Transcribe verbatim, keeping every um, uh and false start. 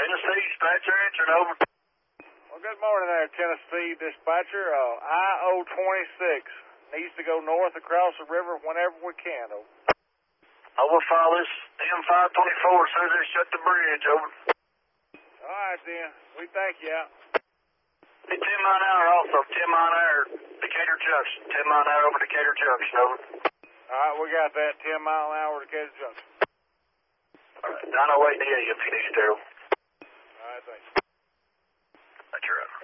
Tennessee, dispatcher answering, over. Well, good morning there, Tennessee dispatcher. Uh, I O twenty-six needs to go north across the river whenever we can, over. I will file this M five twenty-four as soon as they shut the bridge, over. All right, then. We thank you out. Hey, ten mile an hour also, ten mile an hour, Decatur Junction, ten mile an hour over Decatur Junction, over. All right, we got that, ten mile an hour to Decatur Junction. All right, nine oh eight in the A M if you need to, Daryl. All right, thanks. That's right.